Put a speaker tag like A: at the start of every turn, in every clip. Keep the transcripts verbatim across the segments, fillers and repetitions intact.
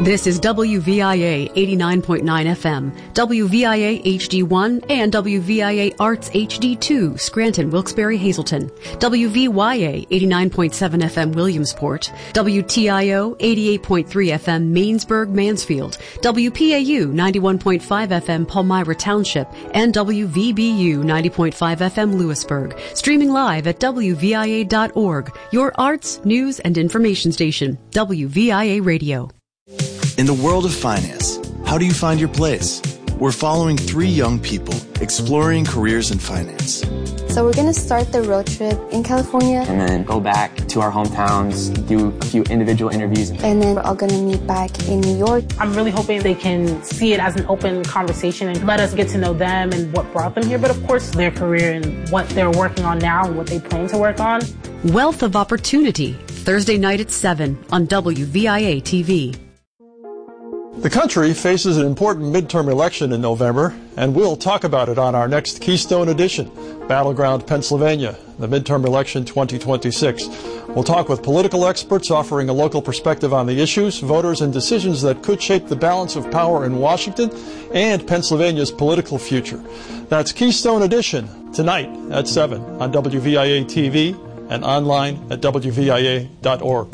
A: This is W V I A eighty-nine point nine F M, W V I A H D one, and W V I A Arts H D two, Scranton, Wilkes-Barre, Hazleton, W V Y A eighty-nine point seven F M, Williamsport, W T I O eighty-eight point three F M, Mainsburg, Mansfield, W P A U ninety-one point five F M, Palmyra Township, and W V B U ninety point five F M, Lewisburg. Streaming live at W V I A dot org, your arts, news, and information station, W V I A Radio.
B: In the world of finance, how do you find your place? We're following three young people exploring careers in finance.
C: So we're going to start the road trip in California.
D: And then go back to our hometowns, do a few individual interviews.
C: And then we're all going to meet back in New York.
E: I'm really hoping they can see it as an open conversation and let us get to know them and what brought them here. But of course, their career and what they're working on now and what they plan to work on.
A: Wealth of Opportunity, Thursday night at seven on W V I A T V.
F: The country faces an important midterm election in November, and we'll talk about it on our next Keystone Edition, Battleground Pennsylvania, the midterm election twenty twenty-six. We'll talk with political experts offering a local perspective on the issues, voters, and decisions that could shape the balance of power in Washington and Pennsylvania's political future. That's Keystone Edition, tonight at seven on W V I A T V and online at W V I A dot org.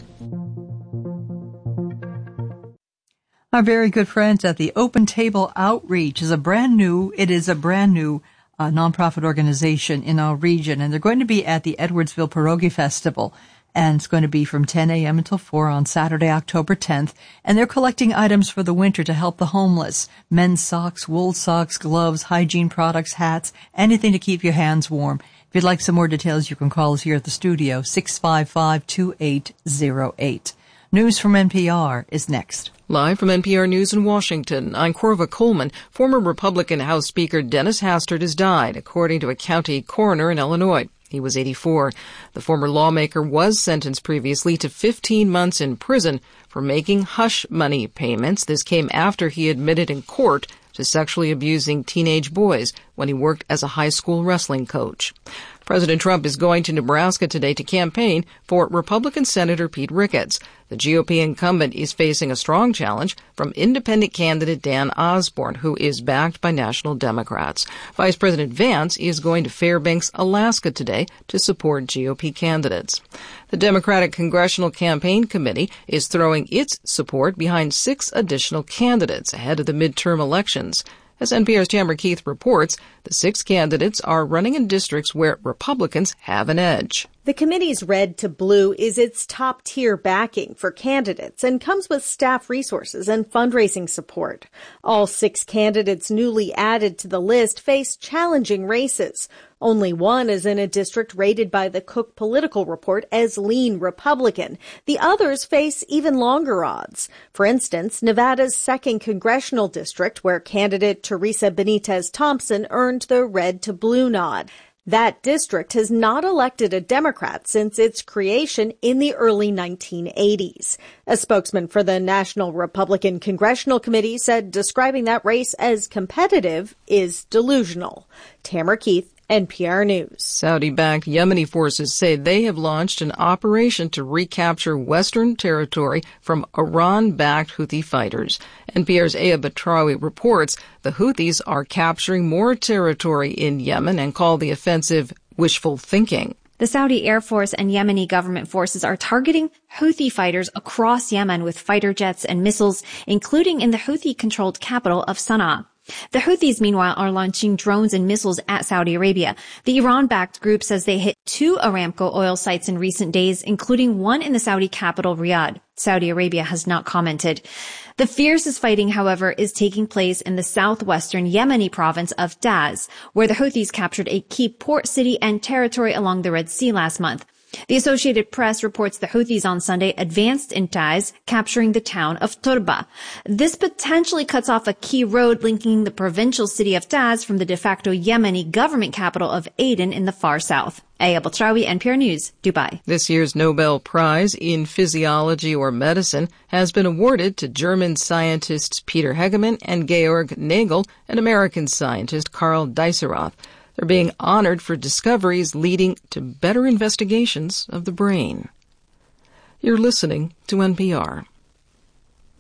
G: Our very good friends at the Open Table Outreach is a brand new, it is a brand new uh, nonprofit organization in our region, and they're going to be at the Edwardsville Pierogi Festival, and it's going to be from ten a.m. until four on Saturday, October tenth, and they're collecting items for the winter to help the homeless, men's socks, wool socks, gloves, hygiene products, hats, anything to keep your hands warm. If you'd like some more details, you can call us here at the studio, six five five, two eight zero eight. News from N P R is next.
H: Live from N P R News in Washington, I'm Corva Coleman. Former Republican House Speaker Dennis Hastert has died, according to a county coroner in Illinois. He was eighty-four. The former lawmaker was sentenced previously to fifteen months in prison for making hush money payments. This came after he admitted in court to sexually abusing teenage boys when he worked as a high school wrestling coach. President Trump is going to Nebraska today to campaign for Republican Senator Pete Ricketts. The G O P incumbent is facing a strong challenge from independent candidate Dan Osborne, who is backed by national Democrats. Vice President Vance is going to Fairbanks, Alaska today to support G O P candidates. The Democratic Congressional Campaign Committee is throwing its support behind six additional candidates ahead of the midterm elections. As N P R's Tamara Keith reports, the six candidates are running in districts where Republicans have an edge.
I: The committee's red to blue is its top-tier backing for candidates and comes with staff resources and fundraising support. All six candidates newly added to the list face challenging races. Only one is in a district rated by the Cook Political Report as lean Republican. The others face even longer odds. For instance, Nevada's second congressional district, where candidate Teresa Benitez Thompson earned the red to blue nod. That district has not elected a Democrat since its creation in the early nineteen eighties. A spokesman for the National Republican Congressional Committee said describing that race as competitive is delusional. Tamara Keith, N P R News.
H: Saudi-backed Yemeni forces say they have launched an operation to recapture Western territory from Iran-backed Houthi fighters. N P R's Aya Batrawi reports the Houthis are capturing more territory in Yemen and call the offensive wishful thinking.
J: The Saudi Air Force and Yemeni government forces are targeting Houthi fighters across Yemen with fighter jets and missiles, including in the Houthi-controlled capital of Sana'a. The Houthis, meanwhile, are launching drones and missiles at Saudi Arabia. The Iran-backed group says they hit two Aramco oil sites in recent days, including one in the Saudi capital, Riyadh. Saudi Arabia has not commented. The fiercest fighting, however, is taking place in the southwestern Yemeni province of Taiz, where the Houthis captured a key port city and territory along the Red Sea last month. The Associated Press reports the Houthis on Sunday advanced in Taiz, capturing the town of Turba. This potentially cuts off a key road linking the provincial city of Taiz from the de facto Yemeni government capital of Aden in the far south. Aya Batrawi, N P R News, Dubai.
H: This year's Nobel Prize in Physiology or Medicine has been awarded to German scientists Peter Hegemann and Georg Nagel and American scientist Carl Dieserath. They're being honored for discoveries leading to better investigations of the brain. You're listening to N P R.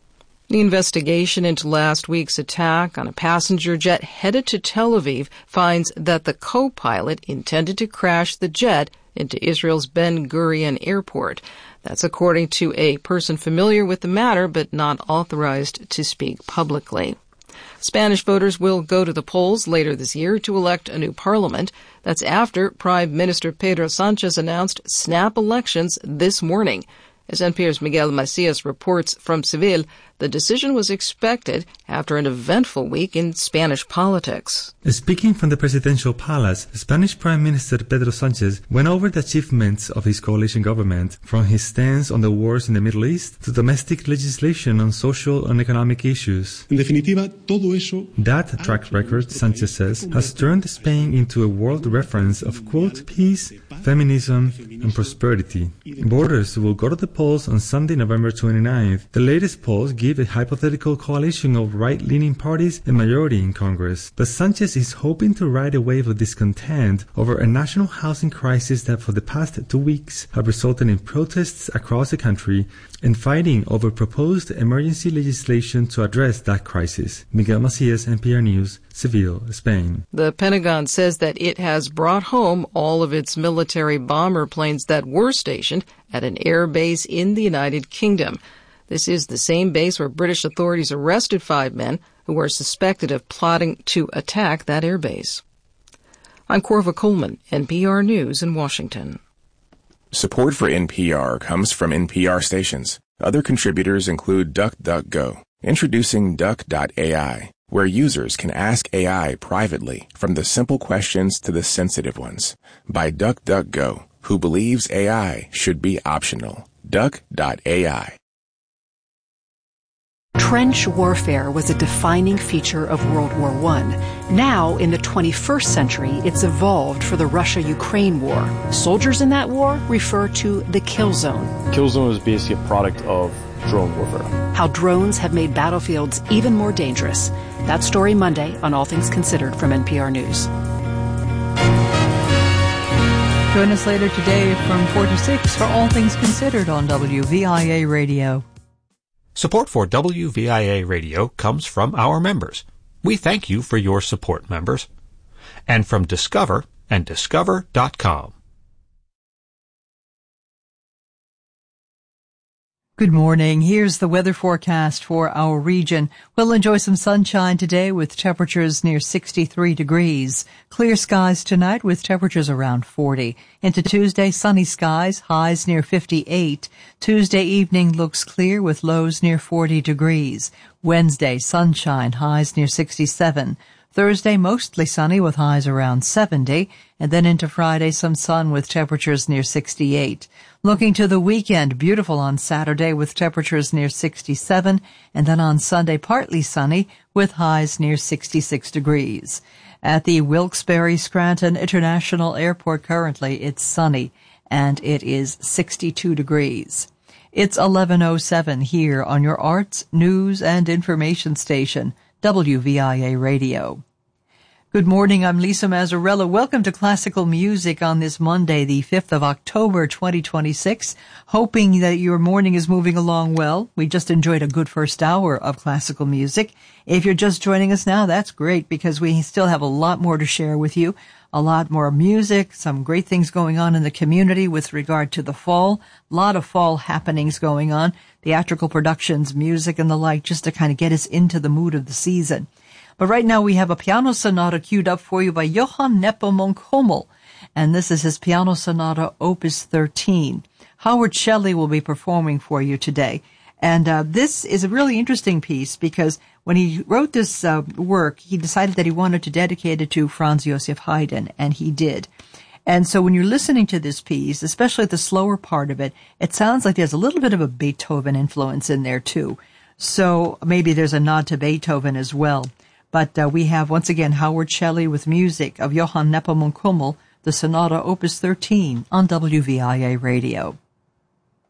H: The investigation into last week's attack on a passenger jet headed to Tel Aviv finds that the co-pilot intended to crash the jet into Israel's Ben Gurion Airport. That's according to a person familiar with the matter but not authorized to speak publicly. Spanish voters will go to the polls later this year to elect a new parliament. That's after Prime Minister Pedro Sanchez announced snap elections this morning. As N P R's Miguel Macias reports from Seville, the decision was expected after an eventful week in Spanish politics.
K: Speaking from the presidential palace, Spanish Prime Minister Pedro Sanchez went over the achievements of his coalition government, from his stance on the wars in the Middle East to domestic legislation on social and economic issues.
L: En definitiva, todo eso...
K: That track record, Sanchez says, has turned Spain into a world reference of, quote, peace, feminism, and prosperity. Voters will go to the polls on Sunday, November twenty-ninth. The latest polls give a hypothetical coalition of right-leaning parties a majority in Congress. But Sanchez is hoping to ride a wave of discontent over a national housing crisis that for the past two weeks have resulted in protests across the country and fighting over proposed emergency legislation to address that crisis. Miguel Macias, N P R News, Seville, Spain.
H: The Pentagon says that it has brought home all of its military bomber planes that were stationed at an air base in the United Kingdom. This is the same base where British authorities arrested five men who were suspected of plotting to attack that air base. I'm Corva Coleman, N P R News in Washington.
M: Support for N P R comes from N P R stations. Other contributors include DuckDuckGo. Introducing Duck dot A I, where users can ask A I privately, from the simple questions to the sensitive ones, by DuckDuckGo, who believes A I should be optional. Duck dot A I.
N: Trench warfare was a defining feature of World War One. Now, in the twenty-first century, it's evolved for the Russia-Ukraine war. Soldiers in that war refer to the kill zone.
O: Kill zone is basically a product of drone warfare.
N: How drones have made battlefields even more dangerous. That story Monday on All Things Considered from N P R News.
G: Join us later today from four to six for All Things Considered on W V I A Radio.
P: Support for W V I A Radio comes from our members. We thank you for your support, members. And from Discover and Discover dot com.
G: Good morning. Here's the weather forecast for our region. We'll enjoy some sunshine today with temperatures near sixty-three degrees. Clear skies tonight with temperatures around forty. Into Tuesday, sunny skies, highs near fifty-eight. Tuesday evening looks clear with lows near forty degrees. Wednesday, sunshine, highs near sixty-seven. Thursday, mostly sunny with highs around seventy, and then into Friday, some sun with temperatures near sixty-eight. Looking to the weekend, beautiful on Saturday with temperatures near sixty-seven, and then on Sunday, partly sunny with highs near sixty-six degrees. At the Wilkes-Barre Scranton International Airport currently, it's sunny, and it is sixty-two degrees. It's eleven oh seven here on your arts, news, and information station, W V I A Radio. Good morning, I'm Lisa Mazzarella. Welcome to Classical Music on this Monday, the fifth of October, twenty twenty-six. Hoping that your morning is moving along well. We just enjoyed a good first hour of classical music. If you're just joining us now, that's great because we still have a lot more to share with you. A lot more music, some great things going on in the community with regard to the fall. A lot of fall happenings going on, theatrical productions, music, and the like, just to kind of get us into the mood of the season. But right now we have a piano sonata queued up for you by Johann Nepomuk Hummel, and this is his piano sonata opus thirteen. Howard Shelley will be performing for you today. And uh, this is a really interesting piece because when he wrote this uh, work, he decided that he wanted to dedicate it to Franz Joseph Haydn, and he did. And so when you're listening to this piece, especially the slower part of it, it sounds like there's a little bit of a Beethoven influence in there too. So maybe there's a nod to Beethoven as well. But uh, we have, once again, Howard Shelley with music of Johann Nepomuk Hummel, the Sonata Opus thirteen on W V I A Radio.